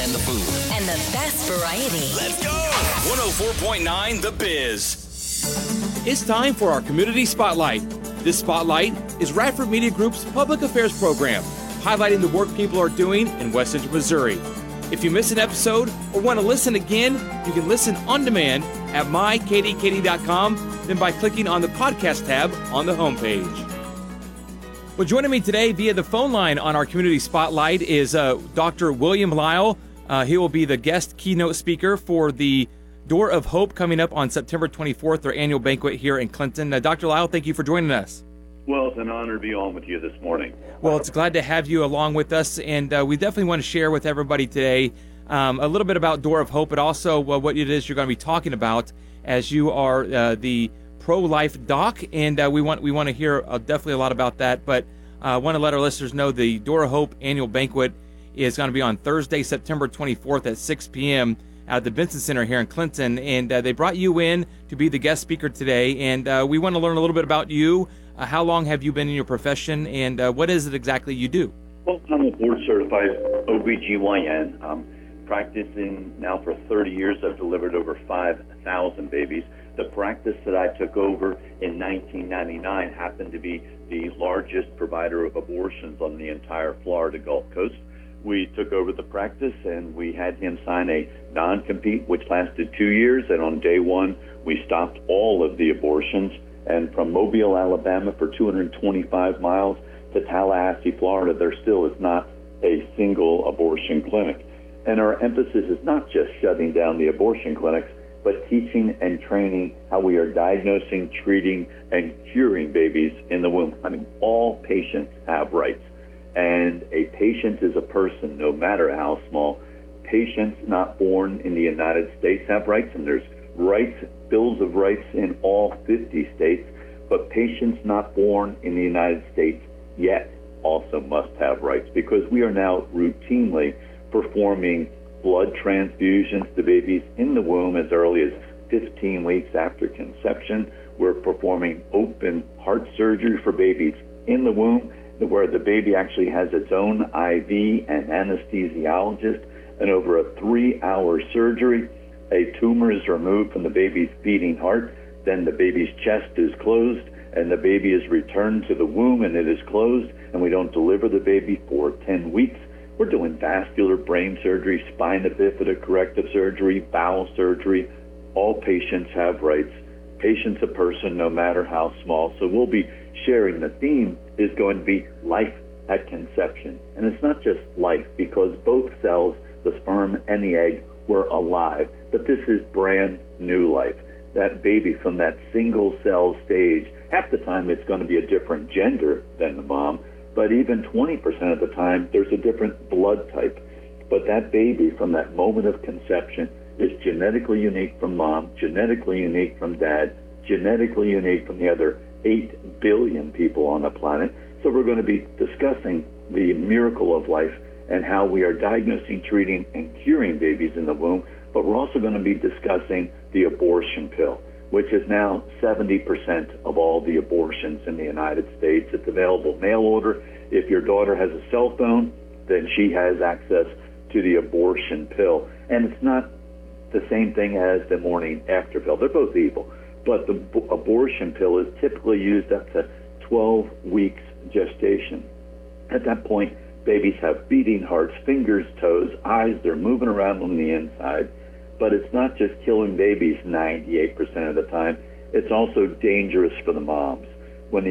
and the food. And the best variety. Let's go! 104.9 The Biz. It's time for our Community Spotlight. This Spotlight is Radford Media Group's public affairs program, highlighting the work people are doing in West Central Missouri. If you miss an episode or want to listen again, you can listen on demand at mykdkd.com, then by clicking on the podcast tab on the homepage. Well, joining me today via the phone line on our Community Spotlight is Dr. William Lyle. He will be the guest keynote speaker for the Door of Hope coming up on September 24th, their annual banquet here in Clinton. Dr. Lyle, thank you for joining us. Well, it's an honor to be on with you this morning. Well, it's glad to have you along with us, and we definitely want to share with everybody today a little bit about Door of Hope, but also what it is you're going to be talking about, as you are the pro-life doc, and we want to hear definitely a lot about that. But I want to let our listeners know the Door of Hope annual banquet is going to be on Thursday, September 24th at 6 p.m. at the Benson Center here in Clinton, and they brought you in to be the guest speaker today, and we want to learn a little bit about you. How long have you been in your profession, and what is it exactly you do? Well, I'm a board-certified OBGYN. I'm practicing now for 30 years. I've delivered over 5,000 babies. The practice that I took over in 1999 happened to be the largest provider of abortions on the entire Florida Gulf Coast. We took over the practice, and we had him sign a non-compete, which lasted 2 years, and on day one, we stopped all of the abortions. And from Mobile, Alabama, for 225 miles to Tallahassee, Florida, there still is not a single abortion clinic. And our emphasis is not just shutting down the abortion clinics, but teaching and training how we are diagnosing, treating, and curing babies in the womb. I mean, all patients have rights. And a patient is a person, no matter how small. Patients not born in the United States have rights, and there's rights, bills of rights in all 50 states, but patients not born in the United States yet also must have rights, because we are now routinely performing blood transfusions to babies in the womb as early as 15 weeks after conception. We're performing open heart surgery for babies in the womb, where the baby actually has its own IV and anesthesiologist, and over a 3-hour surgery, a tumor is removed from the baby's beating heart, then the baby's chest is closed, and the baby is returned to the womb, and it is closed, and we don't deliver the baby for 10 weeks. We're doing vascular brain surgery, spina bifida corrective surgery, bowel surgery. All patients have rights. Patient's a person, no matter how small. So we'll be sharing. The theme is going to be life at conception. And it's not just life, because both cells, the sperm and the egg, were alive. But this is brand new life. That baby from that single cell stage, half the time it's going to be a different gender than the mom, but even 20% of the time there's a different blood type. But that baby from that moment of conception is genetically unique from mom, genetically unique from dad, genetically unique from the other 8 billion people on the planet. So we're going to be discussing the miracle of life and how we are diagnosing, treating, and curing babies in the womb. But we're also going to be discussing the abortion pill, which is now 70% of all the abortions in the United States. It's available mail order. If your daughter has a cell phone, then she has access to the abortion pill. And it's not the same thing as the morning after pill. They're both evil. But the abortion pill is typically used up to 12 weeks gestation. At that point, babies have beating hearts, fingers, toes, eyes. They're moving around on the inside. But it's not just killing babies 98% of the time. It's also dangerous for the moms.